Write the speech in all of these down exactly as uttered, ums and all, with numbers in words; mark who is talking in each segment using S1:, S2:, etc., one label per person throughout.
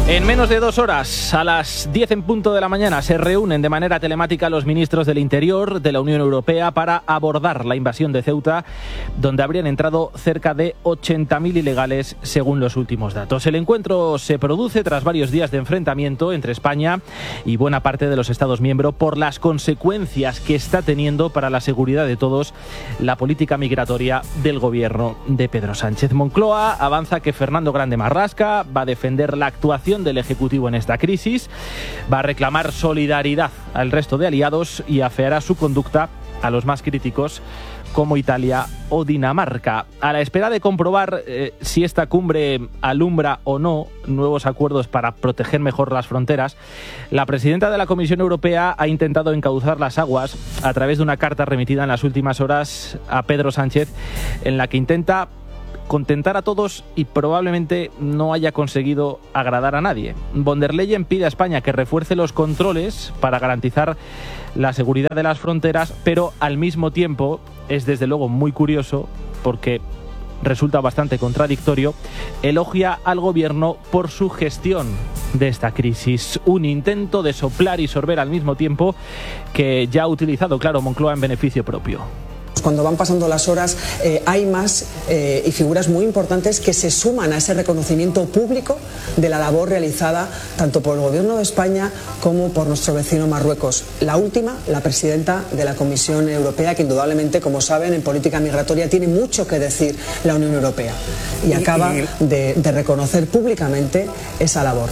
S1: En menos de dos horas, a las diez en punto de la mañana, se reúnen de manera telemática los ministros del Interior de la Unión Europea para abordar la invasión de Ceuta, donde habrían entrado cerca de ochenta mil ilegales, según los últimos datos. El encuentro se produce tras varios días de enfrentamiento entre España y buena parte de los Estados miembros por las consecuencias que está teniendo para la seguridad de todos la política migratoria del gobierno de Pedro Sánchez. Moncloa avanza que Fernando Grande Marlaska va a defender la actuación del Ejecutivo en esta crisis, va a reclamar solidaridad al resto de aliados y afeará su conducta a los más críticos como Italia o Dinamarca. A la espera de comprobar eh, si esta cumbre alumbra o no nuevos acuerdos para proteger mejor las fronteras, la presidenta de la Comisión Europea ha intentado encauzar las aguas a través de una carta remitida en las últimas horas a Pedro Sánchez, en la que intenta contentar a todos y probablemente no haya conseguido agradar a nadie. Von der Leyen pide a España que refuerce los controles para garantizar la seguridad de las fronteras, pero al mismo tiempo es desde luego muy curioso porque resulta bastante contradictorio, elogia al gobierno por su gestión de esta crisis. Un intento de soplar y sorber al mismo tiempo que ya ha utilizado, claro, Moncloa en beneficio propio.
S2: Cuando van pasando las horas eh, hay más eh, y figuras muy importantes que se suman a ese reconocimiento público de la labor realizada tanto por el Gobierno de España como por nuestro vecino Marruecos. La última, la presidenta de la Comisión Europea, que indudablemente, como saben, en política migratoria tiene mucho que decir la Unión Europea y acaba de, de reconocer públicamente esa labor.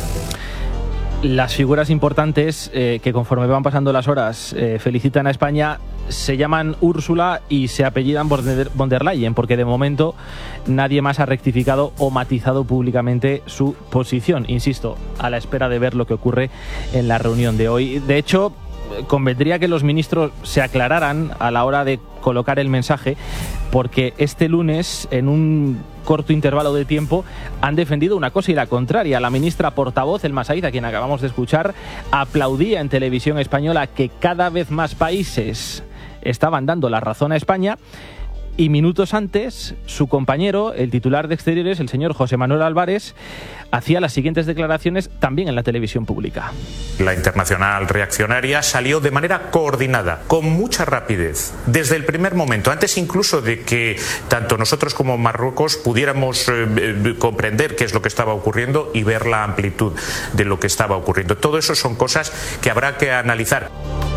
S1: Las figuras importantes eh, que conforme van pasando las horas eh, felicitan a España se llaman Úrsula y se apellidan von der Leyen, porque de momento nadie más ha rectificado o matizado públicamente su posición. Insisto, a la espera de ver lo que ocurre en la reunión de hoy. De hecho, convendría que los ministros se aclararan a la hora de colocar el mensaje, porque este lunes, en un corto intervalo de tiempo, han defendido una cosa y la contraria. La ministra portavoz, Elma Saíz, a quien acabamos de escuchar, aplaudía en televisión española que cada vez más países estaban dando la razón a España, y minutos antes su compañero, el titular de Exteriores, el señor José Manuel Álvarez, hacía las siguientes declaraciones también en la televisión pública.
S3: La internacional reaccionaria salió de manera coordinada, con mucha rapidez, desde el primer momento, antes incluso de que tanto nosotros como Marruecos pudiéramos eh, comprender qué es lo que estaba ocurriendo y ver la amplitud de lo que estaba ocurriendo. Todo eso son cosas que habrá que analizar.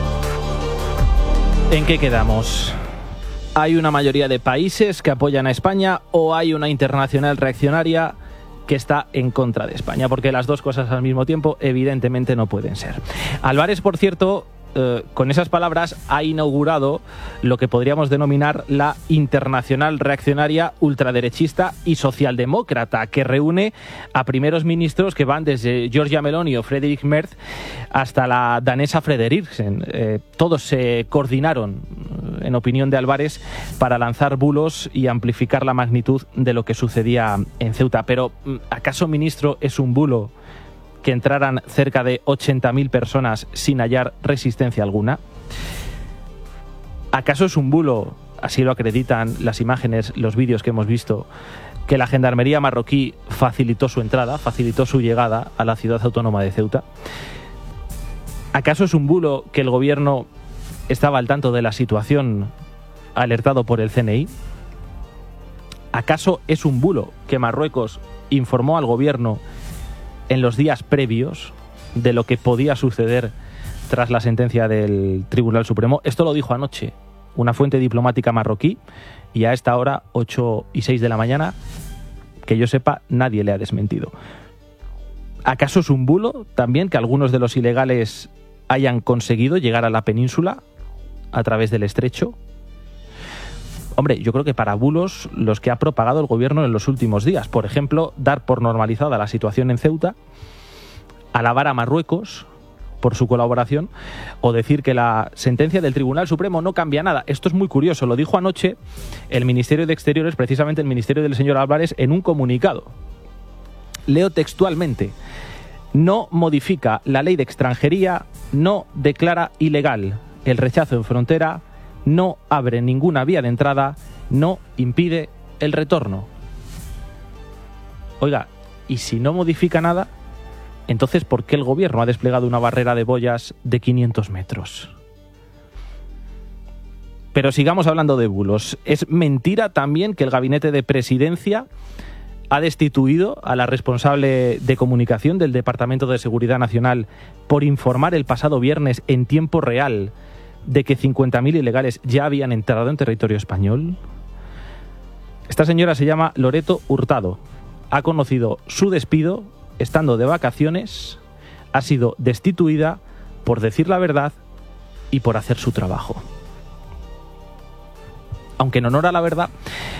S1: ¿En qué quedamos? ¿Hay una mayoría de países que apoyan a España o hay una internacional reaccionaria que está en contra de España? Porque las dos cosas al mismo tiempo evidentemente no pueden ser. Álvarez, por cierto, eh, con esas palabras ha inaugurado lo que podríamos denominar la internacional reaccionaria ultraderechista y socialdemócrata, que reúne a primeros ministros que van desde Giorgia Meloni o Friedrich Merz hasta la danesa Frederiksen. Eh, todos se coordinaron, en opinión de Álvarez, para lanzar bulos y amplificar la magnitud de lo que sucedía en Ceuta. Pero, ¿acaso, ministro, es un bulo que entraran cerca de ochenta mil personas sin hallar resistencia alguna? ¿Acaso es un bulo, así lo acreditan las imágenes, los vídeos que hemos visto, que la gendarmería marroquí facilitó su entrada, facilitó su llegada a la ciudad autónoma de Ceuta? ¿Acaso es un bulo que el gobierno estaba al tanto de la situación, alertado por el C N I? ¿Acaso es un bulo que Marruecos informó al gobierno en los días previos de lo que podía suceder tras la sentencia del Tribunal Supremo? Esto lo dijo anoche una fuente diplomática marroquí, y a esta hora, ocho y seis de la mañana, que yo sepa, nadie le ha desmentido. ¿Acaso es un bulo también que algunos de los ilegales hayan conseguido llegar a la península a través del estrecho? Hombre, yo creo que para bulos los que ha propagado el gobierno en los últimos días. Por ejemplo, dar por normalizada la situación en Ceuta, alabar a Marruecos por su colaboración, o decir que la sentencia del Tribunal Supremo no cambia nada. Esto es muy curioso. Lo dijo anoche el Ministerio de Exteriores, precisamente el Ministerio del señor Álvarez, en un comunicado. Leo textualmente: no modifica la ley de extranjería, no declara ilegal el rechazo en frontera, no abre ninguna vía de entrada, no impide el retorno. Oiga, ¿y si no modifica nada? Entonces, ¿por qué el gobierno ha desplegado una barrera de boyas de quinientos metros? Pero sigamos hablando de bulos. Es mentira también que el gabinete de presidencia ha destituido a la responsable de comunicación del Departamento de Seguridad Nacional por informar el pasado viernes en tiempo real de que cincuenta mil ilegales ya habían entrado en territorio español. Esta señora se llama Loreto Hurtado. Ha conocido su despido estando de vacaciones, ha sido destituida por decir la verdad y por hacer su trabajo. Aunque en honor a la verdad,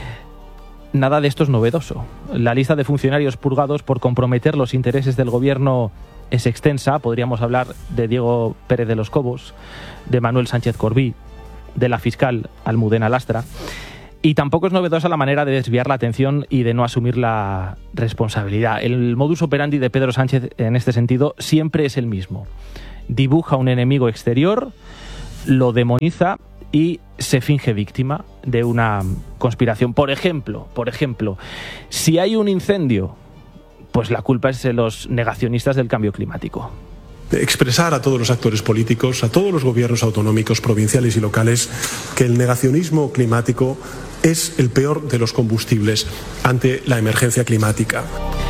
S1: nada de esto es novedoso. La lista de funcionarios purgados por comprometer los intereses del gobierno es extensa. Podríamos hablar de Diego Pérez de los Cobos, de Manuel Sánchez Corbí, de la fiscal Almudena Lastra. Y tampoco es novedosa la manera de desviar la atención y de no asumir la responsabilidad. El modus operandi de Pedro Sánchez en este sentido siempre es el mismo. Dibuja un enemigo exterior, lo demoniza y se finge víctima de una conspiración. Por ejemplo, por ejemplo, si hay un incendio, pues la culpa es de los negacionistas del cambio climático.
S4: Expresar a todos los actores políticos, a todos los gobiernos autonómicos, provinciales y locales, que el negacionismo climático es el peor de los combustibles ante la emergencia climática.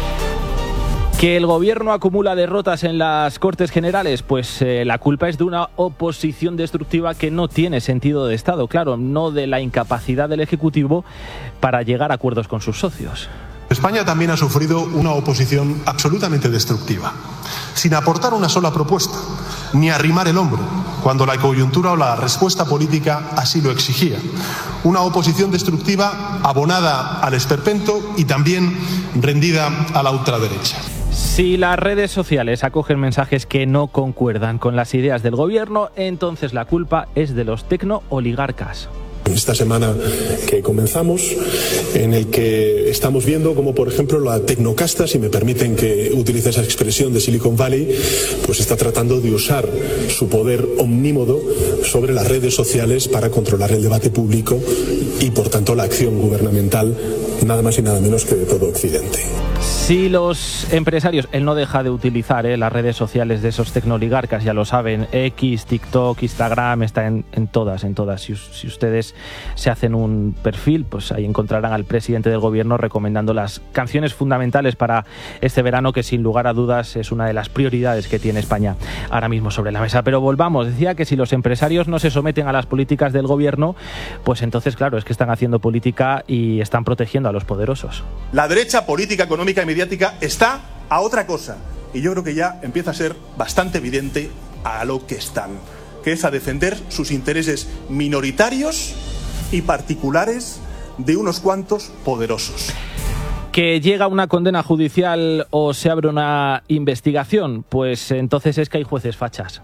S1: ¿Que el gobierno acumula derrotas en las Cortes Generales? Pues eh, la culpa es de una oposición destructiva que no tiene sentido de Estado, claro, no de la incapacidad del Ejecutivo para llegar a acuerdos con sus socios.
S4: España también ha sufrido una oposición absolutamente destructiva, sin aportar una sola propuesta, ni arrimar el hombro, cuando la coyuntura o la respuesta política así lo exigía. Una oposición destructiva abonada al esperpento y también rendida a la ultraderecha.
S1: Si las redes sociales acogen mensajes que no concuerdan con las ideas del gobierno, entonces la culpa es de los tecno-oligarcas.
S4: Esta semana que comenzamos, en el que estamos viendo como, por ejemplo, la tecnocasta, si me permiten que utilice esa expresión de Silicon Valley, pues está tratando de usar su poder omnímodo sobre las redes sociales para controlar el debate público y, por tanto, la acción gubernamental, nada más y nada menos que de todo Occidente.
S1: Si los empresarios, él no deja de utilizar eh, las redes sociales de esos tecnooligarcas, ya lo saben, X, TikTok, Instagram, está en, en todas, en todas. Si, si ustedes se hacen un perfil, pues ahí encontrarán al presidente del gobierno recomendando las canciones fundamentales para este verano, que sin lugar a dudas es una de las prioridades que tiene España ahora mismo sobre la mesa. Pero volvamos, decía que si los empresarios no se someten a las políticas del gobierno, pues entonces claro, es que están haciendo política y están protegiendo a los poderosos.
S5: La derecha política, económica y mediática está a otra cosa, y yo creo que ya empieza a ser bastante evidente a lo que están, que es a defender sus intereses minoritarios y particulares de unos cuantos poderosos.
S1: ¿Que llega una condena judicial o se abre una investigación? Pues entonces es que hay jueces fachas.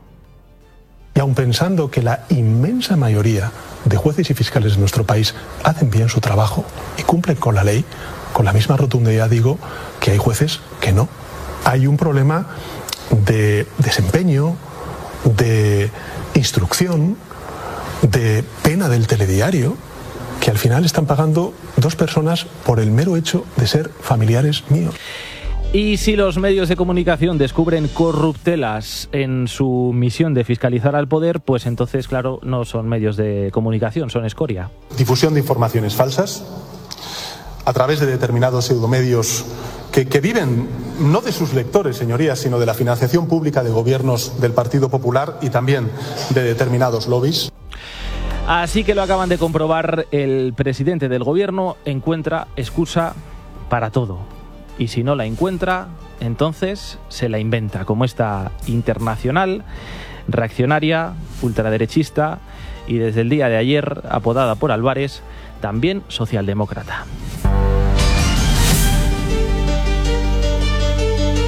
S4: Y aun pensando que la inmensa mayoría de jueces y fiscales de nuestro país hacen bien su trabajo y cumplen con la ley, con la misma rotundidad digo que hay jueces que no. Hay un problema de desempeño, de instrucción, de pena del telediario, que al final están pagando dos personas por el mero hecho de ser familiares míos.
S1: Y si los medios de comunicación descubren corruptelas en su misión de fiscalizar al poder, pues entonces, claro, no son medios de comunicación, son escoria.
S4: Difusión de informaciones falsas a través de determinados pseudomedios que, que viven no de sus lectores, señorías, sino de la financiación pública de gobiernos del Partido Popular y también de determinados lobbies.
S1: Así que lo acaban de comprobar, el presidente del gobierno encuentra excusa para todo. Y si no la encuentra, entonces se la inventa, como esta internacional, reaccionaria, ultraderechista y desde el día de ayer, apodada por Álvarez, también socialdemócrata.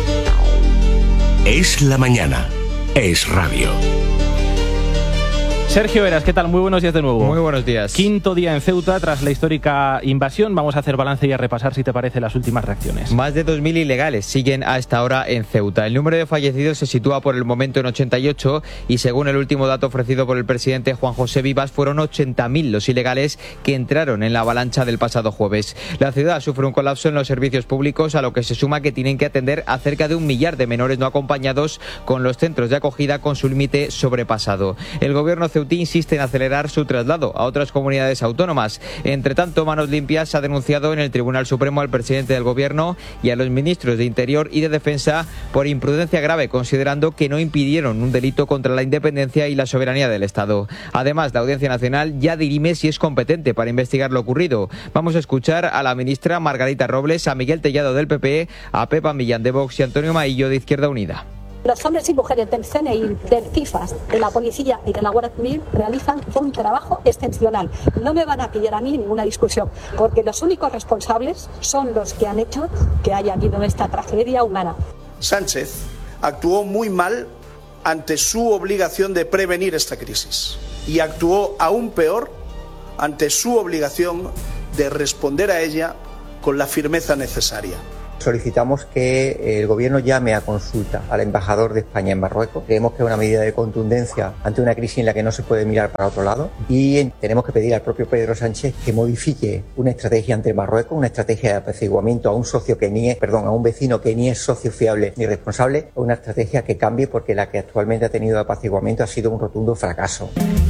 S6: Es la mañana, es radio.
S1: Sergio Eras, ¿qué tal? Muy buenos días de nuevo.
S6: Muy buenos días.
S1: Quinto día en Ceuta tras la histórica invasión. Vamos a hacer balance y a repasar, si te parece, las últimas reacciones.
S6: Más de dos mil ilegales siguen a esta hora en Ceuta. El número de fallecidos se sitúa por el momento en ochenta y ocho y según el último dato ofrecido por el presidente Juan José Vivas, fueron ochenta mil los ilegales que entraron en la avalancha del pasado jueves. La ciudad sufre un colapso en los servicios públicos, a lo que se suma que tienen que atender a cerca de un millar de menores no acompañados, con los centros de acogida con su límite sobrepasado. El gobierno ceutí insiste en acelerar su traslado a otras comunidades autónomas. Entre tanto, Manos Limpias ha denunciado en el Tribunal Supremo al presidente del gobierno y a los ministros de Interior y de Defensa por imprudencia grave, considerando que no impidieron un delito contra la independencia y la soberanía del Estado. Además, la Audiencia Nacional ya dirime si es competente para investigar lo ocurrido. Vamos a escuchar a la ministra Margarita Robles, a Miguel Tellado del P P, a Pepa Millán de Vox y Antonio Maillo de Izquierda Unida.
S7: Los hombres y mujeres del C N I, del CIFAS, de la Policía y de la Guardia Civil realizan un trabajo excepcional. No me van a pillar a mí ninguna discusión, porque los únicos responsables son los que han hecho que haya habido esta tragedia humana.
S8: Sánchez actuó muy mal ante su obligación de prevenir esta crisis y actuó aún peor ante su obligación de responder a ella con la firmeza necesaria.
S9: Solicitamos que el Gobierno llame a consulta al embajador de España en Marruecos. Creemos que es una medida de contundencia ante una crisis en la que no se puede mirar para otro lado, y tenemos que pedir al propio Pedro Sánchez que modifique una estrategia ante Marruecos, una estrategia de apaciguamiento a un socio que ni es, perdón, a un vecino que ni es socio fiable ni responsable, una estrategia que cambie, porque la que actualmente ha tenido de apaciguamiento ha sido un rotundo fracaso.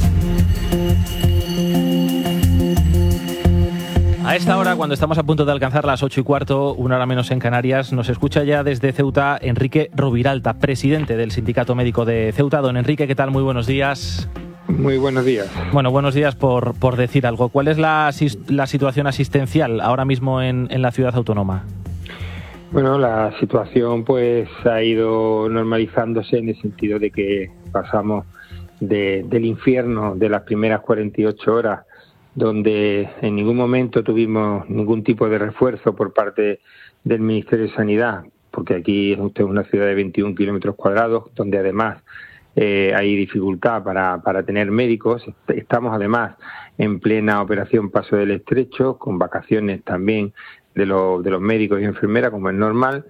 S1: A esta hora, cuando estamos a punto de alcanzar las ocho y cuarto, una hora menos en Canarias, nos escucha ya desde Ceuta Enrique Roviralta, presidente del Sindicato Médico de Ceuta. Don Enrique, ¿qué tal? Muy buenos días.
S10: Muy buenos días.
S1: Bueno, buenos días por, por decir algo. ¿Cuál es la, la situación asistencial ahora mismo en, en la ciudad autónoma?
S10: Bueno, la situación pues ha ido normalizándose en el sentido de que pasamos de, del infierno de las primeras cuarenta y ocho horas, donde en ningún momento tuvimos ningún tipo de refuerzo por parte del Ministerio de Sanidad, porque aquí es una ciudad de veintiún kilómetros cuadrados, donde además eh, hay dificultad para, para tener médicos. Estamos además en plena operación Paso del Estrecho, con vacaciones también de, lo, de los médicos y enfermeras, como es normal.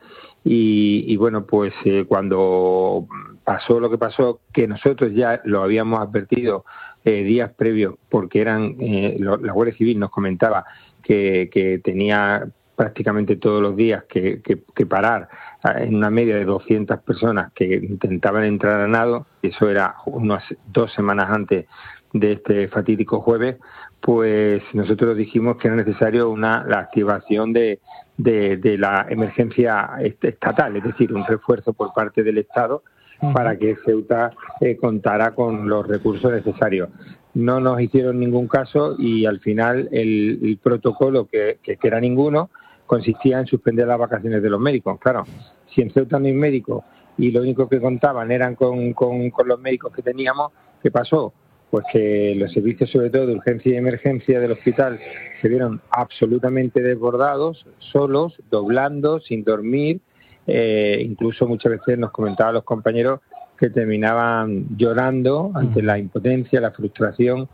S10: Y, y bueno, pues eh, cuando pasó lo que pasó, que nosotros ya lo habíamos advertido Eh, días previos, porque eran eh, lo, la Guardia Civil nos comentaba que, que tenía prácticamente todos los días que, que, que parar en una media de doscientas personas que intentaban entrar a nado. Eso era unas dos semanas antes de este fatídico jueves. Pues nosotros dijimos que era necesario una la activación de, de, de la emergencia estatal, es decir, un refuerzo por parte del Estado para que Ceuta eh, contara con los recursos necesarios. No nos hicieron ningún caso y al final el, el protocolo, que, que, que era ninguno, consistía en suspender las vacaciones de los médicos. Claro, si en Ceuta no hay médicos y lo único que contaban eran con, con, con los médicos que teníamos, ¿qué pasó? Pues que los servicios, sobre todo de urgencia y emergencia del hospital, se vieron absolutamente desbordados, solos, doblando, sin dormir. Eh, incluso muchas veces nos comentaban los compañeros que terminaban llorando ante la impotencia, la frustración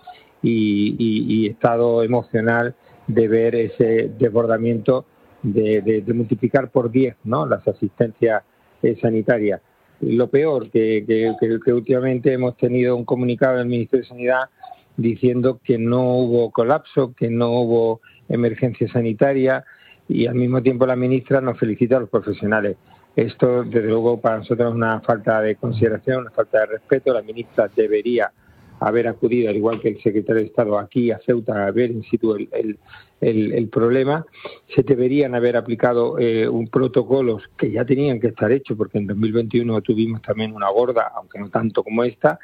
S10: y, y, y estado emocional de ver ese desbordamiento de, de, de multiplicar por diez, ¿no?, las asistencias eh, sanitarias. Lo peor, que, que, que, que últimamente hemos tenido un comunicado del Ministerio de Sanidad diciendo que no hubo colapso, que no hubo emergencia sanitaria, y al mismo tiempo la ministra nos felicita a los profesionales. Esto, desde luego, para nosotros es una falta de consideración, una falta de respeto. La ministra debería haber acudido, al igual que el secretario de Estado, aquí a Ceuta a ver in situ el, el, el, el problema. Se deberían haber aplicado eh, un protocolos que ya tenían que estar hechos, porque en dos mil veintiuno tuvimos también una gorda, aunque no tanto como esta,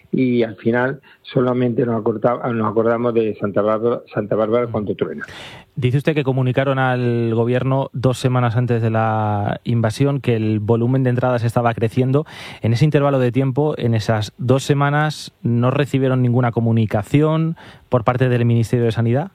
S10: y al final solamente nos, acordaba, nos acordamos de Santa Bárbara, Santa Bárbara cuando truena.
S1: Dice usted que comunicaron al gobierno dos semanas antes de la invasión que el volumen de entradas estaba creciendo. En ese intervalo de tiempo, en esas dos semanas, ¿no recibieron ninguna comunicación por parte del Ministerio de Sanidad?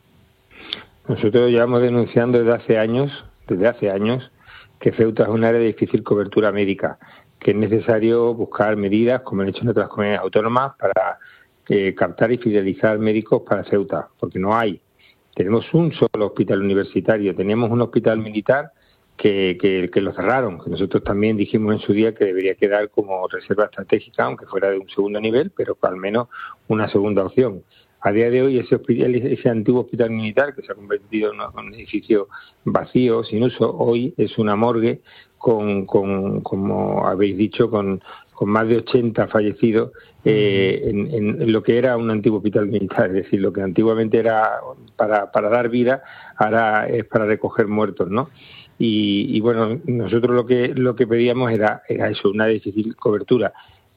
S10: Nosotros llevamos denunciando desde hace años, desde hace años, que Ceuta es un área de difícil cobertura médica, que es necesario buscar medidas, como han hecho en otras comunidades autónomas, para eh, captar y fidelizar médicos para Ceuta, porque no hay. Tenemos un solo hospital universitario, teníamos un hospital militar que, que, que lo cerraron, que nosotros también dijimos en su día que debería quedar como reserva estratégica, aunque fuera de un segundo nivel, pero al menos una segunda opción. A día de hoy ese, hospital, ese antiguo hospital militar, que se ha convertido en un edificio vacío, sin uso, hoy es una morgue con, con como habéis dicho, con, con más de ochenta fallecidos eh, en, en lo que era un antiguo hospital militar. Es decir, lo que antiguamente era para, para dar vida, ahora es para recoger muertos, ¿no? Y, y bueno, nosotros lo que lo que pedíamos era, era eso, una difícil cobertura.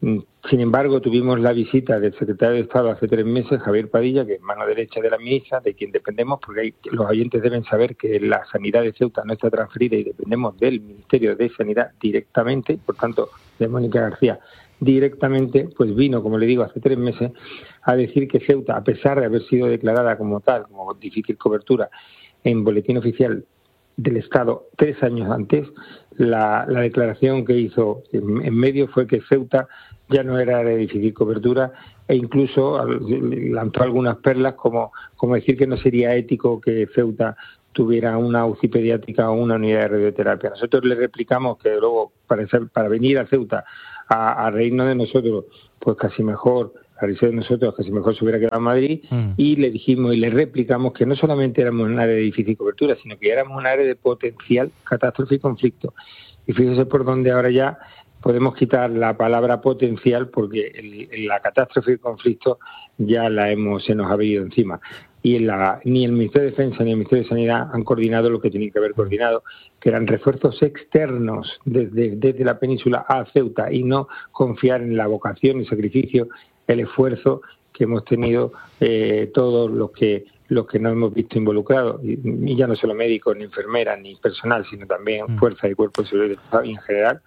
S10: Sin embargo, tuvimos la visita del secretario de Estado hace tres meses, Javier Padilla, que es mano derecha de la ministra, de quien dependemos, porque hay, los oyentes deben saber que la sanidad de Ceuta no está transferida y dependemos del Ministerio de Sanidad directamente, por tanto, de Mónica García directamente, pues vino, como le digo, hace tres meses, a decir que Ceuta, a pesar de haber sido declarada como tal, como difícil cobertura, en boletín oficial del Estado tres años antes, la, la declaración que hizo en, en medio fue que Ceuta ya no era de difícil cobertura e incluso lanzó algunas perlas como, como decir que no sería ético que Ceuta tuviera una U C I pediátrica o una unidad de radioterapia. Nosotros le replicamos que luego para, para venir a Ceuta a, a reírnos de nosotros, pues casi mejor, a reírse de nosotros, casi mejor se hubiera quedado en Madrid, mm. y le dijimos y le replicamos que no solamente éramos un área de difícil cobertura, sino que éramos un área de potencial catástrofe y conflicto. Y fíjese por dónde ahora ya podemos quitar la palabra potencial, porque el, la catástrofe y conflicto ya la hemos se nos ha venido encima. Y en la, ni el Ministerio de Defensa ni el Ministerio de Sanidad han coordinado lo que tenían que haber coordinado, que eran refuerzos externos desde, desde la península a Ceuta, y no confiar en la vocación, el sacrificio, el esfuerzo que hemos tenido eh, todos los que los que nos hemos visto involucrados, y, y ya no solo médicos, ni enfermeras, ni personal, sino también mm. fuerzas y cuerpos de seguridad y en general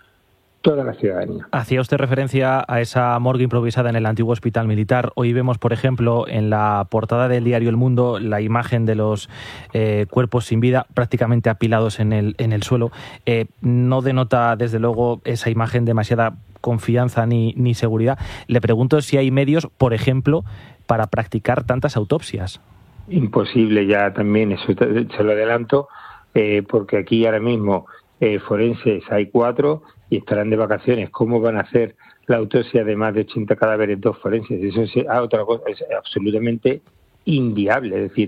S10: toda la ciudadanía.
S1: Hacía usted referencia a esa morgue improvisada en el antiguo hospital militar. Hoy vemos, por ejemplo, en la portada del diario El Mundo, la imagen de los eh, cuerpos sin vida prácticamente apilados en el, en el suelo. Eh, no denota, desde luego, esa imagen demasiada confianza ni, ni seguridad. Le pregunto si hay medios, por ejemplo, para practicar tantas autopsias.
S10: Imposible ya también, eso se lo adelanto, eh, porque aquí ahora mismo eh, forenses hay cuatro y estarán de vacaciones. ¿Cómo van a hacer la autopsia de más de ochenta cadáveres dos forenses? Eso es, ah, otra cosa, es absolutamente inviable. Es decir,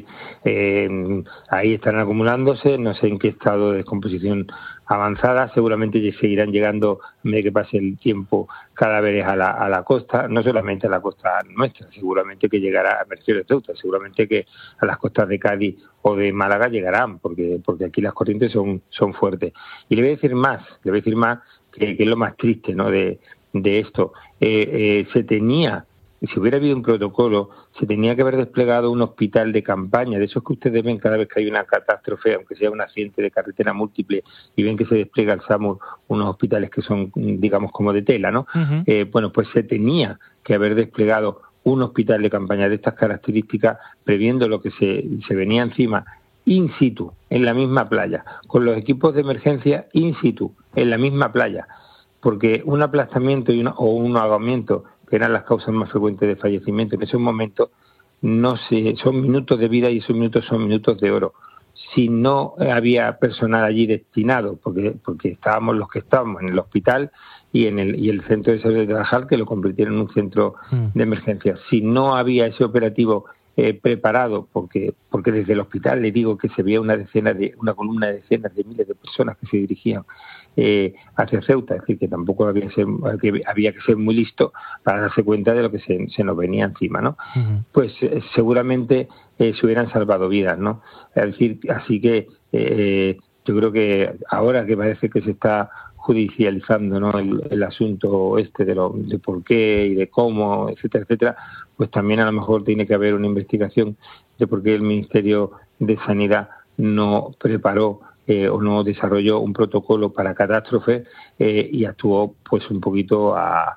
S10: eh, ahí están acumulándose, no sé en qué estado de descomposición avanzada, seguramente seguirán llegando, a medida que pase el tiempo, cadáveres a la, a la costa, no solamente a la costa nuestra, seguramente que llegará a Mercedes de Ceuta, seguramente que a las costas de Cádiz o de Málaga llegarán, porque porque aquí las corrientes son son fuertes. Y le voy a decir más, le voy a decir más, que, que es lo más triste, ¿no?, de, de esto. Eh, eh, se tenía, si hubiera habido un protocolo, se tenía que haber desplegado un hospital de campaña, de esos que ustedes ven cada vez que hay una catástrofe, aunque sea un accidente de carretera múltiple, y ven que se despliega el SAMUR, unos hospitales que son, digamos, como de tela, ¿no? Uh-huh. Eh, bueno, pues se tenía que haber desplegado un hospital de campaña de estas características, previendo lo que se, se venía encima, in situ, en la misma playa, con los equipos de emergencia in situ, en la misma playa, porque un aplastamiento y una, o un ahogamiento, que eran las causas más frecuentes de fallecimiento en esos momentos, no se, son minutos de vida y esos minutos son minutos de oro. Si no había personal allí destinado, porque porque estábamos los que estábamos en el hospital y en el y el centro de salud de Tarajal, que lo convirtieron en un centro de emergencia, si no había ese operativo eh, preparado, porque porque desde el hospital le digo que se veía una decena de una columna de decenas de miles de personas que se dirigían Eh, hacia Ceuta, es decir, que tampoco había que, ser, que había que ser muy listo para darse cuenta de lo que se, se nos venía encima, ¿no? Uh-huh. Pues eh, seguramente eh, se hubieran salvado vidas, ¿no? Es decir, así que eh, yo creo que ahora que parece que se está judicializando, ¿no?, el, el asunto este de, lo, de por qué y de cómo, etcétera, etcétera, pues también a lo mejor tiene que haber una investigación de por qué el Ministerio de Sanidad no preparó Eh, o no desarrolló un protocolo para catástrofe eh, y actuó pues un poquito a,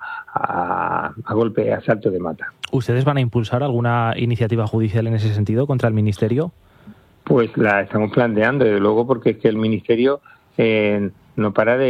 S10: a, a golpe, a salto de mata.
S1: ¿Ustedes van a impulsar alguna iniciativa judicial en ese sentido contra el Ministerio?
S10: Pues la estamos planteando, desde luego, porque es que el Ministerio eh, no para de,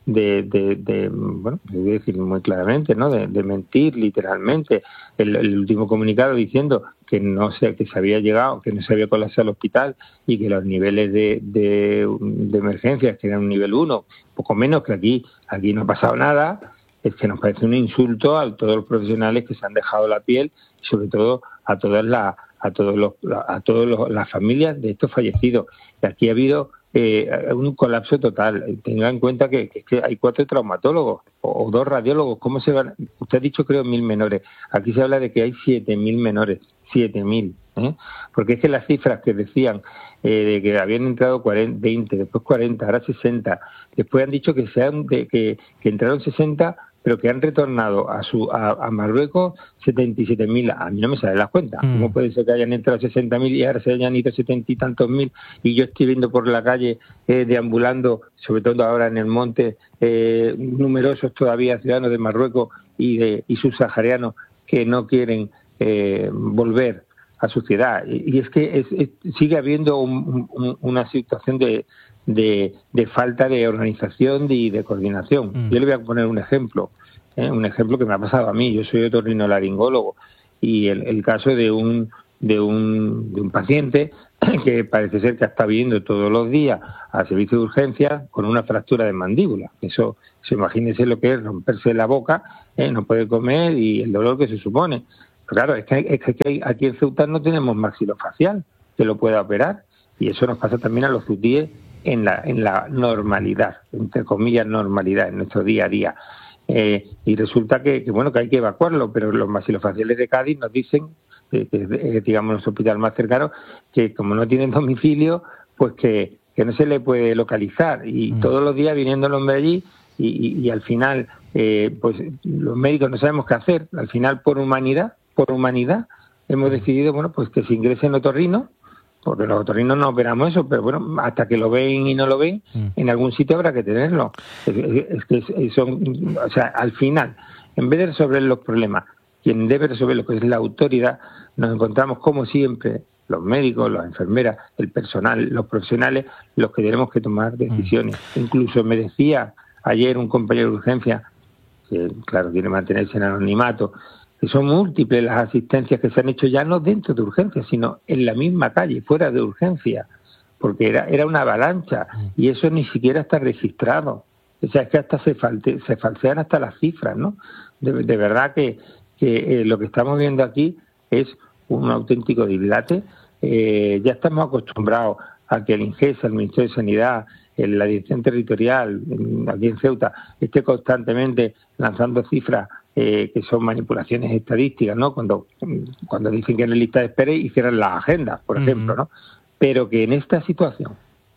S10: de, de, de bueno, voy a decir muy claramente, ¿no? De, de mentir literalmente. El, el último comunicado diciendo que no sé, que se había llegado, que no se había colapsado el hospital y que los niveles de, de, de emergencias que eran un nivel uno, poco menos, que aquí, aquí no ha pasado nada, es que nos parece un insulto a todos los profesionales que se han dejado la piel y sobre todo a todas las a todos los a todos los, las familias de estos fallecidos. Y aquí ha habido eh, un colapso total. Tenga en cuenta que, que, que hay cuatro traumatólogos o, o dos radiólogos. ¿Cómo se van? Usted ha dicho, creo, mil menores. Aquí se habla de que hay siete mil menores. Siete mil. ¿eh? Porque es que las cifras que decían eh, de que habían entrado cuarenta, veinte, después cuarenta, ahora sesenta. Después han dicho que sean de que, que entraron sesenta, pero que han retornado a su a, a Marruecos setenta y siete mil. A mí no me salen las cuentas. Mm. ¿Cómo puede ser que hayan entrado sesenta mil y ahora se hayan ido setenta y tantos mil? Y yo estoy viendo por la calle, eh, deambulando, sobre todo ahora en el monte, eh, numerosos todavía ciudadanos de Marruecos y, de, y subsaharianos que no quieren eh, volver a su ciudad. Y, y es que es, es, sigue habiendo un, un, una situación de De, de falta de organización y de, de coordinación. Mm. Yo le voy a poner un ejemplo, ¿eh? un ejemplo que me ha pasado a mí. Yo soy otorrinolaringólogo y el, el caso de un de un, de un paciente que parece ser que está viniendo todos los días al servicio de urgencia con una fractura de mandíbula. Eso, eso imagínense lo que es romperse la boca, ¿eh? no puede comer y el dolor que se supone. Pero claro, es que, es que aquí en Ceuta no tenemos maxilofacial que lo pueda operar y eso nos pasa también a los zutíes en la en la normalidad, entre comillas normalidad, en nuestro día a día. Eh, y resulta que, que, bueno, que hay que evacuarlo, pero los maxilofaciales de Cádiz nos dicen, que, que es, digamos, nuestro hospital más cercano, que como no tienen domicilio, pues que, que no se le puede localizar. Y mm. todos los días viniendo el hombre allí y, y, y al final, eh, pues los médicos no sabemos qué hacer. Al final, por humanidad, por humanidad, hemos decidido, bueno, pues que se ingrese en otorrino, porque los otorrinos no operamos eso, pero bueno, hasta que lo ven y no lo ven, mm. en algún sitio habrá que tenerlo. Es, es que son, o sea, al final, en vez de resolver los problemas, quien debe resolver lo que es la autoridad, nos encontramos como siempre, los médicos, las enfermeras, el personal, los profesionales, los que tenemos que tomar decisiones. Mm. Incluso me decía ayer un compañero de urgencia, que claro, quiere mantenerse en anonimato, que son múltiples las asistencias que se han hecho ya no dentro de urgencias, sino en la misma calle, fuera de urgencia, porque era era una avalancha y eso ni siquiera está registrado. O sea, es que hasta se, falte, se falsean hasta las cifras, ¿no? De, de verdad que, que eh, lo que estamos viendo aquí es un auténtico dislate. Eh, ya estamos acostumbrados a que el INGESA, el Ministerio de Sanidad, en la Dirección Territorial, en, aquí en Ceuta, esté constantemente lanzando cifras Eh, que son manipulaciones estadísticas, ¿no? Cuando cuando dicen que en la lista de espera y cierran las agendas, por uh-huh. ejemplo, ¿no? Pero que en esta situación,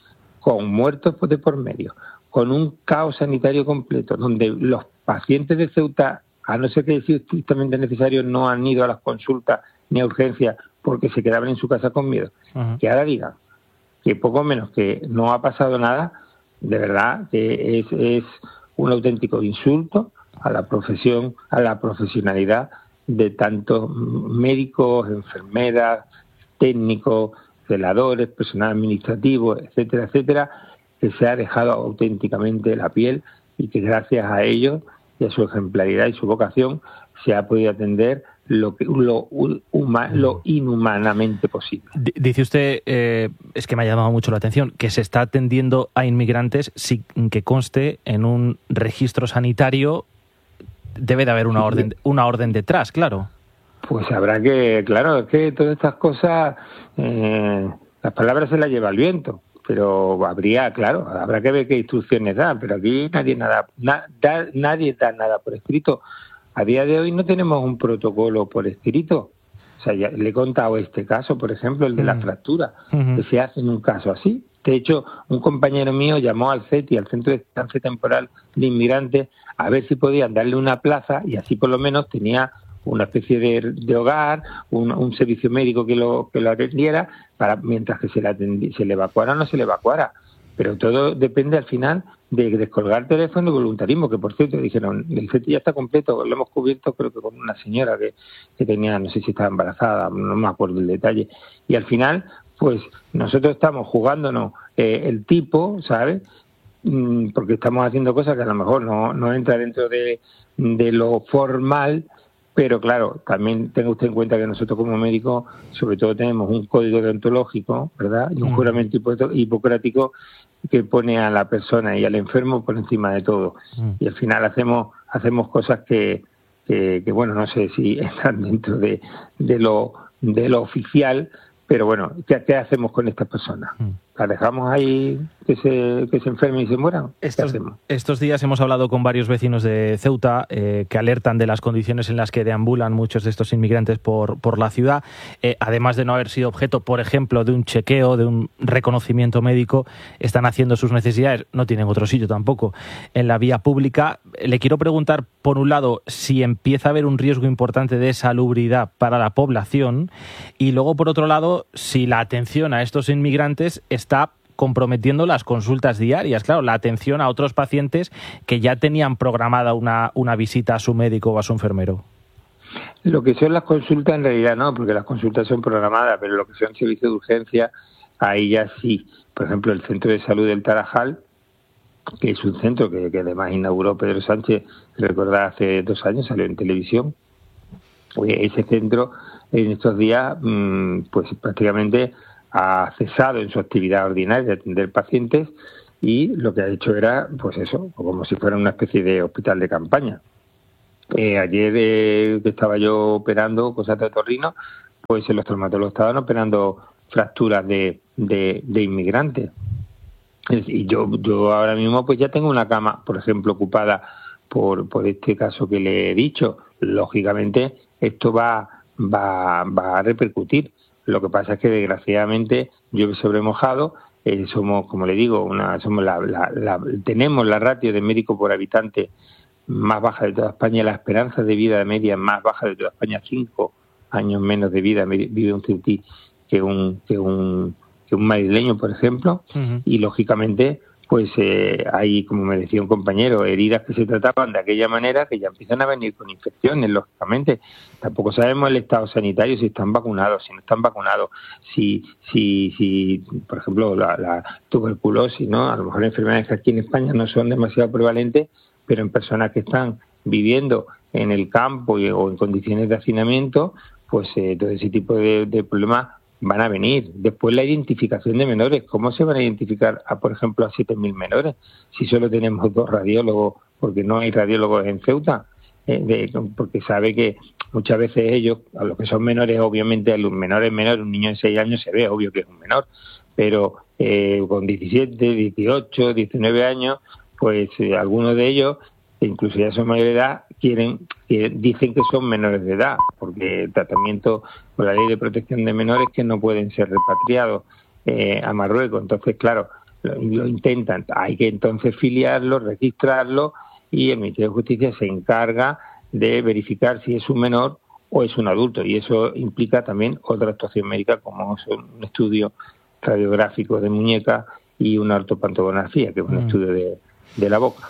S10: con muertos de por medio, con un caos sanitario completo, donde los pacientes de Ceuta, a no ser que sea estrictamente necesario, no han ido a las consultas ni a urgencias porque se quedaban en su casa con miedo, uh-huh. que ahora digan que poco menos que no ha pasado nada, de verdad que es, es un auténtico insulto a la profesión, a la profesionalidad de tantos médicos, enfermeras, técnicos, celadores, personal administrativo, etcétera, etcétera, que se ha dejado auténticamente la piel y que gracias a ellos y a su ejemplaridad y su vocación se ha podido atender lo que lo, huma, lo inhumanamente posible.
S1: Dice usted, eh, es que me ha llamado mucho la atención, que se está atendiendo a inmigrantes sin que conste en un registro sanitario. Debe de haber una orden una orden detrás, claro.
S10: Pues habrá que, claro, es que todas estas cosas, eh, las palabras se las lleva el viento, pero habría, claro, habrá que ver qué instrucciones da, pero aquí nadie nada, na, da, nadie da nada por escrito. A día de hoy no tenemos un protocolo por escrito. O sea, ya le he contado este caso, por ejemplo, el de la fractura, uh-huh. que se hace en un caso así. De hecho, un compañero mío llamó al C E T I, al Centro de Estancia Temporal de Inmigrantes, a ver si podían darle una plaza y así por lo menos tenía una especie de, de hogar, un, un servicio médico que lo que lo atendiera, para mientras que se le, atendi, se le evacuara o no se le evacuara. Pero todo depende al final de descolgar teléfono y voluntarismo, que por cierto dijeron, el C E T I ya está completo, lo hemos cubierto creo que con una señora que, que tenía, no sé si estaba embarazada, no me acuerdo el detalle, y al final pues nosotros estamos jugándonos eh, el tipo, ¿sabes?, porque estamos haciendo cosas que a lo mejor no, no entra dentro de, de lo formal, pero claro, también tenga usted en cuenta que nosotros como médicos sobre todo tenemos un código deontológico, ¿verdad? Y un mm. juramento hipocrático que pone a la persona y al enfermo por encima de todo. Mm. Y al final hacemos hacemos cosas que, que, que bueno, no sé si están dentro de, de lo de lo oficial, pero bueno, ¿qué, qué hacemos con estas personas? Mm. ¿Las dejamos ahí que se, que se enfermen y se mueran?
S1: Estos, estos días hemos hablado con varios vecinos de Ceuta eh, que alertan de las condiciones en las que deambulan muchos de estos inmigrantes por, por la ciudad. Eh, además de no haber sido objeto, por ejemplo, de un chequeo, de un reconocimiento médico, están haciendo sus necesidades, no tienen otro sitio tampoco, en la vía pública. Le quiero preguntar, por un lado, si empieza a haber un riesgo importante de salubridad para la población y luego, por otro lado, si la atención a estos inmigrantes es está comprometiendo las consultas diarias, claro, la atención a otros pacientes que ya tenían programada una, una visita a su médico o a su enfermero.
S10: Lo que son las consultas en realidad no, porque las consultas son programadas, pero lo que son servicios de urgencia, ahí ya sí. Por ejemplo, el Centro de Salud del Tarajal, que es un centro que, que además inauguró Pedro Sánchez, recordad, hace dos años, salió en televisión. Ese centro en estos días, pues prácticamente ha cesado en su actividad ordinaria de atender pacientes y lo que ha hecho era, pues eso, como si fuera una especie de hospital de campaña. Eh, ayer eh, que estaba yo operando cosas de otorrino, pues los traumatólogos estaban operando fracturas de, de, de inmigrantes. Y yo, yo ahora mismo pues ya tengo una cama, por ejemplo, ocupada por, por este caso que le he dicho. Lógicamente esto va, va, va a repercutir. Lo que pasa es que desgraciadamente llueve sobre mojado, eh, somos, como le digo, una, somos la, la, la, tenemos la ratio de médico por habitante más baja de toda España, la esperanza de vida media más baja de toda España, cinco años menos de vida vive un ceutí que un que un que un madrileño, por ejemplo, uh-huh. Y lógicamente pues eh, hay, como me decía un compañero, heridas que se trataban de aquella manera que ya empiezan a venir con infecciones, lógicamente. Tampoco sabemos el estado sanitario, si están vacunados, si no están vacunados, si, si, si por ejemplo, la, la tuberculosis, ¿no? A lo mejor enfermedades que aquí en España no son demasiado prevalentes, pero en personas que están viviendo en el campo y, o en condiciones de hacinamiento, pues eh, todo ese tipo de, de problemas van a venir. Después la identificación de menores. ¿Cómo se van a identificar, a, por ejemplo, a siete mil menores? Si solo tenemos dos radiólogos, porque no hay radiólogos en Ceuta, eh, de, porque sabe que muchas veces ellos, a los que son menores, obviamente, a los menores menores, un niño de seis años se ve, obvio que es un menor, pero eh, con diecisiete, dieciocho, diecinueve años, pues eh, algunos de ellos, que incluso ya son mayores de edad, quieren, que dicen que son menores de edad, porque el tratamiento por la ley de protección de menores que no pueden ser repatriados eh, a Marruecos. Entonces, claro, lo, lo intentan. Hay que entonces filiarlo, registrarlo, y el Ministerio de Justicia se encarga de verificar si es un menor o es un adulto, y eso implica también otra actuación médica, como es un estudio radiográfico de muñeca y una ortopantografía, que es un mm. estudio de, de la boca.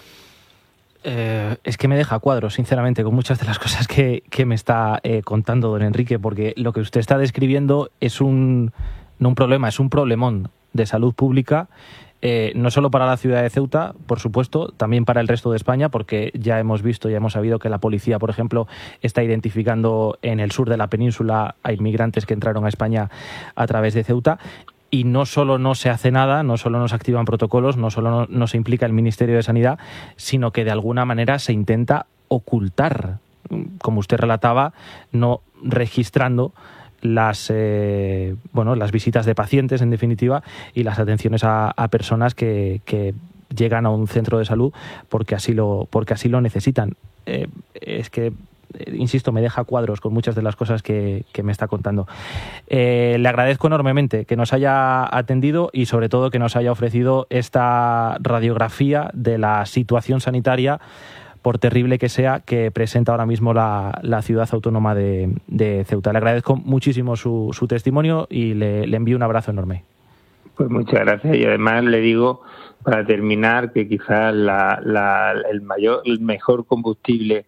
S1: Eh, es que me deja cuadros, sinceramente, con muchas de las cosas que, que me está eh, contando don Enrique, porque lo que usted está describiendo es un, no un problema, es un problemón de salud pública, eh, no solo para la ciudad de Ceuta, por supuesto, también para el resto de España, porque ya hemos visto, ya hemos sabido que la policía, por ejemplo, está identificando en el sur de la península a inmigrantes que entraron a España a través de Ceuta. Y no solo no se hace nada, no solo no se activan protocolos, no solo no, no se implica el Ministerio de Sanidad, sino que de alguna manera se intenta ocultar, como usted relataba, no registrando las eh, bueno las visitas de pacientes, en definitiva, y las atenciones a, a personas que, que llegan a un centro de salud porque así lo porque así lo necesitan. Eh, es que insisto, me deja cuadros con muchas de las cosas que, que me está contando. Eh, le agradezco enormemente que nos haya atendido y sobre todo que nos haya ofrecido esta radiografía de la situación sanitaria, por terrible que sea, que presenta ahora mismo la, la ciudad autónoma de, de Ceuta. Le agradezco muchísimo su, su testimonio y le, le envío un abrazo enorme.
S10: Pues muchas gracias, y además le digo, para terminar, que quizás la, la, el mayor, el mejor combustible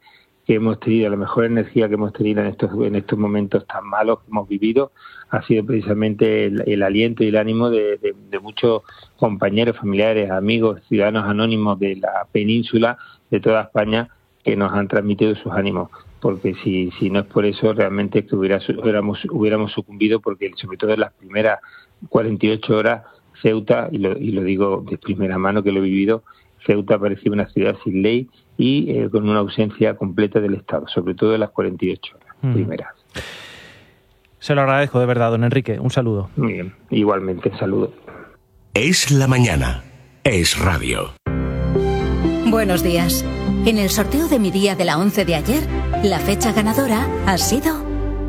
S10: que hemos tenido, la mejor energía que hemos tenido en estos en estos momentos tan malos que hemos vivido ha sido precisamente el, el aliento y el ánimo de, de, de muchos compañeros, familiares, amigos, ciudadanos anónimos de la península, de toda España, que nos han transmitido sus ánimos. Porque si si no es por eso, realmente que hubiera, hubiéramos, hubiéramos sucumbido, porque sobre todo en las primeras cuarenta y ocho horas, Ceuta, y lo, y lo digo de primera mano que lo he vivido, Ceuta parecía una ciudad sin ley y eh, con una ausencia completa del Estado, sobre todo en las cuarenta y ocho horas mm. primeras.
S1: Se lo agradezco de verdad, don Enrique. Un saludo.
S10: Muy bien, igualmente, saludo.
S11: Es la mañana. Es radio.
S12: Buenos días. En el sorteo de mi día de la once de ayer, la fecha ganadora ha sido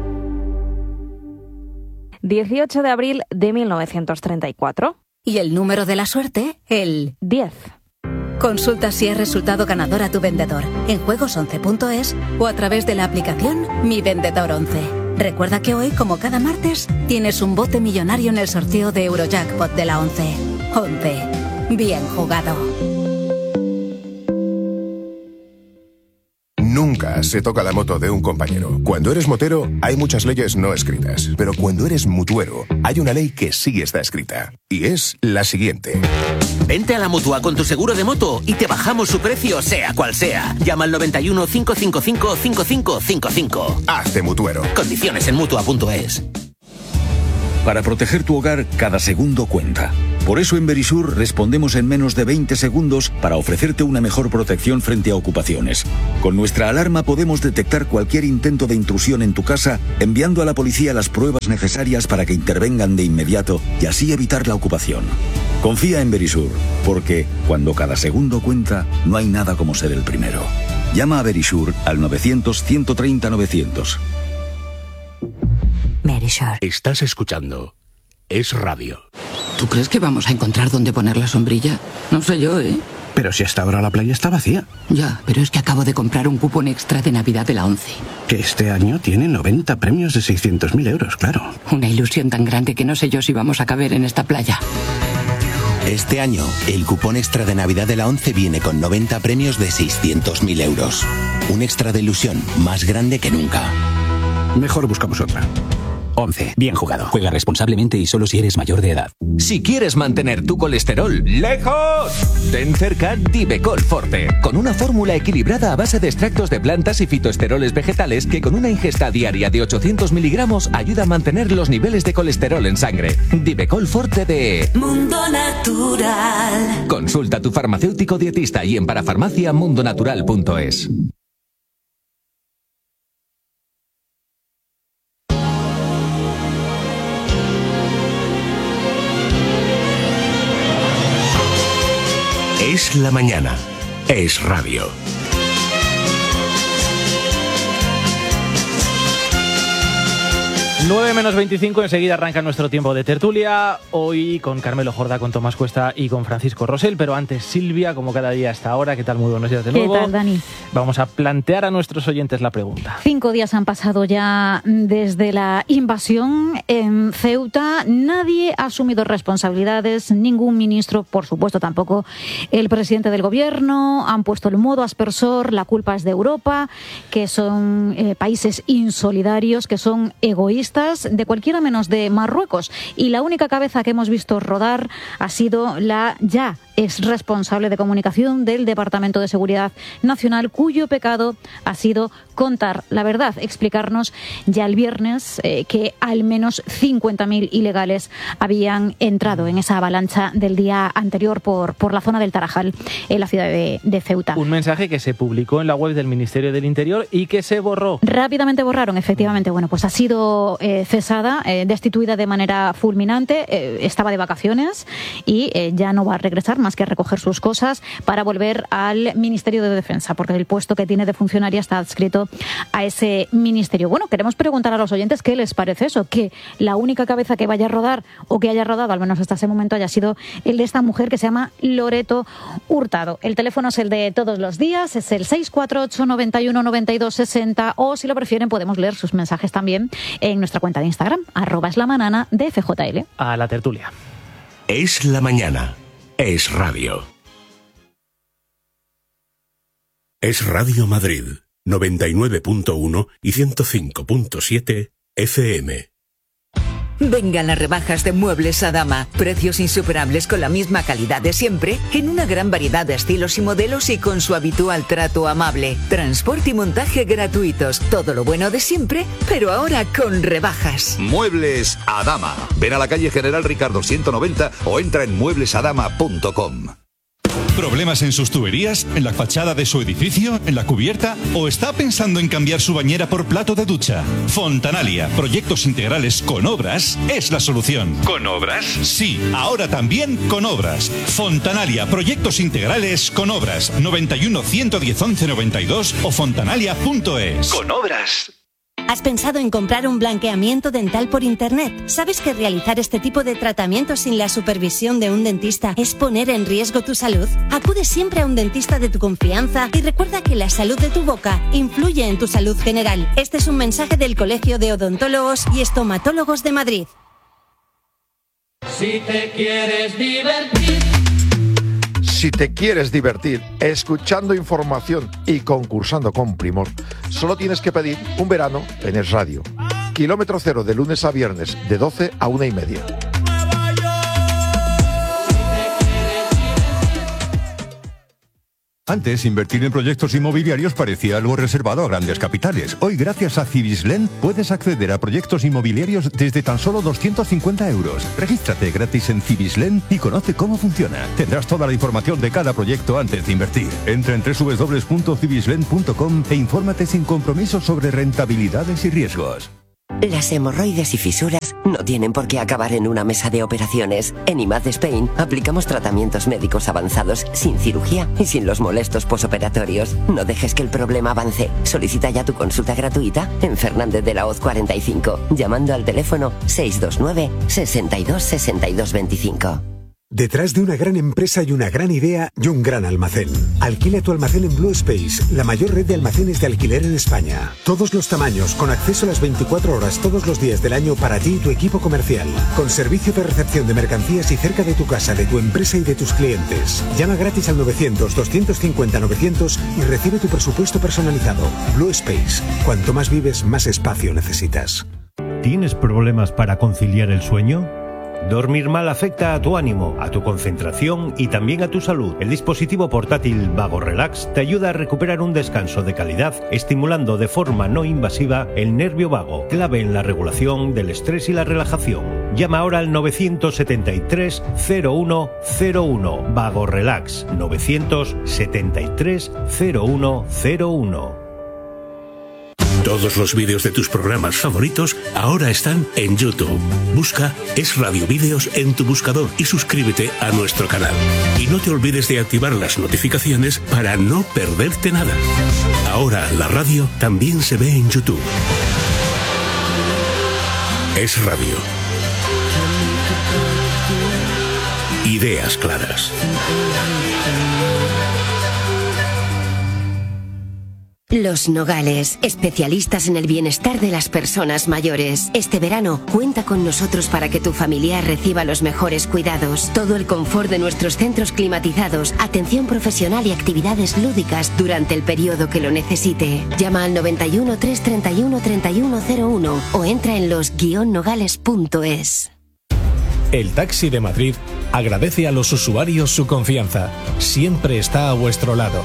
S13: dieciocho de abril de mil novecientos treinta y cuatro.
S12: Y el número de la suerte, el
S13: diez.
S12: Consulta si es resultado ganador a tu vendedor en juegos once punto es o a través de la aplicación Mi Vendedor once. Recuerda que hoy, como cada martes, tienes un bote millonario en el sorteo de Eurojackpot de la once. once. Bien jugado.
S14: Nunca se toca la moto de un compañero. Cuando eres motero, hay muchas leyes no escritas. Pero cuando eres mutuero, hay una ley que sí está escrita. Y es la siguiente.
S15: Vente a la Mutua con tu seguro de moto y te bajamos su precio, sea cual sea. Llama al noventa y uno, cinco cinco cinco, cinco cinco cinco cinco.
S14: Hazte mutuero.
S15: Condiciones en mutua punto es.
S16: Para proteger tu hogar, cada segundo cuenta. Por eso en Verisur respondemos en menos de veinte segundos para ofrecerte una mejor protección frente a ocupaciones. Con nuestra alarma podemos detectar cualquier intento de intrusión en tu casa, enviando a la policía las pruebas necesarias para que intervengan de inmediato y así evitar la ocupación. Confía en Verisur, porque cuando cada segundo cuenta, no hay nada como ser el primero. Llama a Verisur al novecientos, ciento treinta, novecientos.
S11: Verisur. Estás escuchando Es Radio.
S17: ¿Tú crees que vamos a encontrar dónde poner la sombrilla? No sé yo, ¿eh?
S18: Pero si hasta ahora la playa está vacía.
S17: Ya, pero es que acabo de comprar un cupón extra de Navidad de la once.
S18: Que este año tiene noventa premios de seiscientos mil euros, claro.
S17: Una ilusión tan grande que no sé yo si vamos a caber en esta playa.
S19: Este año, el cupón extra de Navidad de la once viene con noventa premios de seiscientos mil euros. Un extra de ilusión más grande que nunca.
S18: Mejor buscamos otra.
S20: once. Bien jugado. Juega responsablemente y solo si eres mayor de edad.
S21: Si quieres mantener tu colesterol lejos, ten cerca Divecol Forte, con una fórmula equilibrada a base de extractos de plantas y fitoesteroles vegetales que con una ingesta diaria de ochocientos miligramos ayuda a mantener los niveles de colesterol en sangre. Divecol Forte de
S12: Mundo Natural.
S21: Consulta a tu farmacéutico dietista y en parafarmacia mundo natural punto es.
S11: Es la mañana. Es radio.
S1: nueve menos veinticinco, enseguida arranca nuestro tiempo de tertulia, hoy con Carmelo Jorda, con Tomás Cuesta y con Francisco Rosell, pero antes Silvia, como cada día a esta hora. ¿Qué tal? Muy buenos días de nuevo.
S13: ¿Qué tal, Dani?
S1: Vamos a plantear a nuestros oyentes la pregunta.
S13: Cinco días han pasado ya desde la invasión en Ceuta, nadie ha asumido responsabilidades, ningún ministro, por supuesto tampoco el presidente del gobierno, han puesto el modo aspersor, la culpa es de Europa, que son eh, países insolidarios, que son egoístas, de cualquiera menos de Marruecos, y la única cabeza que hemos visto rodar ha sido la ya ex responsable de comunicación del Departamento de Seguridad Nacional, cuyo pecado ha sido contar la verdad, explicarnos ya el viernes eh, que al menos cincuenta mil ilegales habían entrado en esa avalancha del día anterior por, por la zona del Tarajal, en la ciudad de, de Ceuta.
S1: Un mensaje que se publicó en la web del Ministerio del Interior y que se borró.
S13: Rápidamente borraron, efectivamente. Bueno, pues ha sido eh, cesada, eh, destituida de manera fulminante, eh, estaba de vacaciones y eh, ya no va a regresar más que a recoger sus cosas para volver al Ministerio de Defensa, porque el puesto que tiene de funcionaria está adscrito a ese ministerio. Bueno, queremos preguntar a los oyentes qué les parece eso, que la única cabeza que vaya a rodar o que haya rodado, al menos hasta ese momento, haya sido el de esta mujer que se llama Loreto Hurtado. El teléfono es el de todos los días, es el seis cuatro ocho, noventa y uno, noventa y dos, sesenta, o si lo prefieren podemos leer sus mensajes también en nuestra cuenta de Instagram, arroba es la manana de F J L.
S1: A la tertulia.
S11: Es la mañana. Es radio. Es Radio Madrid. noventa y nueve punto uno y ciento cinco punto siete F M.
S2: Vengan las rebajas de Muebles Adama. Precios insuperables con la misma calidad de siempre, en una gran variedad de estilos y modelos y con su habitual trato amable. Transporte y montaje gratuitos. Todo lo bueno de siempre, pero ahora con rebajas.
S22: Muebles Adama. Ven a la calle General Ricardo ciento noventa o entra en muebles adama punto com.
S23: ¿Problemas en sus tuberías? ¿En la fachada de su edificio? ¿En la cubierta? ¿O está pensando en cambiar su bañera por plato de ducha? Fontanalia, proyectos integrales con obras, es la solución. ¿Con obras? Sí, ahora también con obras. Fontanalia, proyectos integrales con obras. noventa y uno, ciento diez, once noventa y dos o fontanalia punto es. Con obras.
S24: ¿Has pensado en comprar un blanqueamiento dental por internet? ¿Sabes que realizar este tipo de tratamientos sin la supervisión de un dentista es poner en riesgo tu salud? Acude siempre a un dentista de tu confianza y recuerda que la salud de tu boca influye en tu salud general. Este es un mensaje del Colegio de Odontólogos y Estomatólogos de Madrid.
S25: Si te quieres divertir.
S26: Si te quieres divertir escuchando información y concursando con primor, solo tienes que pedir un verano en Es Radio. Kilómetro cero de lunes a viernes, de doce a una y media.
S27: Antes, invertir en proyectos inmobiliarios parecía algo reservado a grandes capitales. Hoy, gracias a Cibislen, puedes acceder a proyectos inmobiliarios desde tan solo doscientos cincuenta euros. Regístrate gratis en Cibislen y conoce cómo funciona. Tendrás toda la información de cada proyecto antes de invertir. Entra en doble u doble u doble u punto cibislen punto com e infórmate sin compromiso sobre rentabilidades y riesgos.
S28: Las hemorroides y fisuras no tienen por qué acabar en una mesa de operaciones. En I M A D Spain aplicamos tratamientos médicos avanzados sin cirugía y sin los molestos posoperatorios. No dejes que el problema avance. Solicita ya tu consulta gratuita en Fernández de la Hoz cuarenta y cinco, llamando al teléfono seis dos nueve, sesenta y dos, sesenta y dos veinticinco.
S29: Detrás de una gran empresa y una gran idea y un gran almacén. Alquila tu almacén en Blue Space, la mayor red de almacenes de alquiler en España. Todos los tamaños, con acceso a las veinticuatro horas todos los días del año para ti y tu equipo comercial. Con servicio de recepción de mercancías y cerca de tu casa, de tu empresa y de tus clientes. Llama gratis al novecientos, doscientos cincuenta, novecientos y recibe tu presupuesto personalizado. Blue Space. Cuanto más vives, más espacio necesitas.
S30: ¿Tienes problemas para conciliar el sueño? Dormir mal afecta a tu ánimo, a tu concentración y también a tu salud. El dispositivo portátil Vago Relax te ayuda a recuperar un descanso de calidad, estimulando de forma no invasiva el nervio vago, clave en la regulación del estrés y la relajación. Llama ahora al novecientos setenta y tres, cero uno cero uno. Vago Relax, novecientos setenta y tres, cero uno cero uno.
S11: Todos los vídeos de tus programas favoritos ahora están en YouTube. Busca Es Radio Vídeos en tu buscador y suscríbete a nuestro canal. Y no te olvides de activar las notificaciones para no perderte nada. Ahora la radio también se ve en YouTube. Es Radio. Ideas claras.
S24: Los Nogales, especialistas en el bienestar de las personas mayores. Este verano, cuenta con nosotros para que tu familiar reciba los mejores cuidados. Todo el confort de nuestros centros climatizados, atención profesional y actividades lúdicas durante el periodo que lo necesite. Llama al noventa y uno, trescientos treinta y uno, treinta y uno cero uno o entra en los guion nogales punto es.
S31: El Taxi de Madrid agradece a los usuarios su confianza. Siempre está a vuestro lado.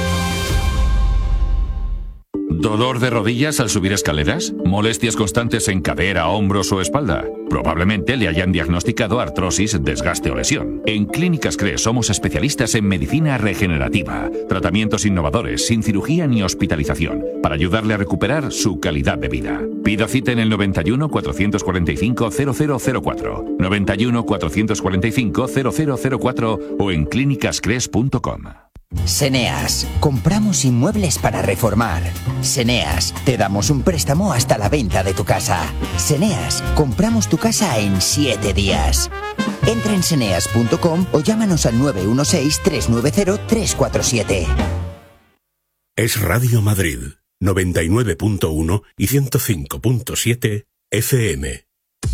S32: ¿Dolor de rodillas al subir escaleras? ¿Molestias constantes en cadera, hombros o espalda? Probablemente le hayan diagnosticado artrosis, desgaste o lesión. En Clínicas C R E somos especialistas en medicina regenerativa, tratamientos innovadores, sin cirugía ni hospitalización, para ayudarle a recuperar su calidad de vida. Pida cita en el noventa y uno, cuatrocientos cuarenta y cinco, cero cero cero cuatro, noventa y uno, cuatrocientos cuarenta y cinco, cero cero cero cuatro o en clínicas cres punto com.
S33: Seneas, compramos inmuebles para reformar. Seneas, te damos un préstamo hasta la venta de tu casa. Seneas, compramos tu casa en siete días. Entra en seneas punto com o llámanos al nueve uno seis, tres nueve cero, tres cuatro siete.
S11: Es Radio Madrid, noventa y nueve punto uno y ciento cinco punto siete F M.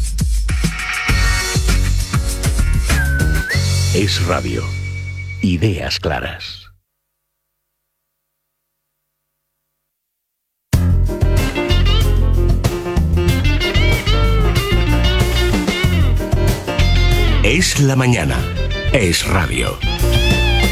S11: Es Radio. Ideas claras. Es la mañana. Es radio.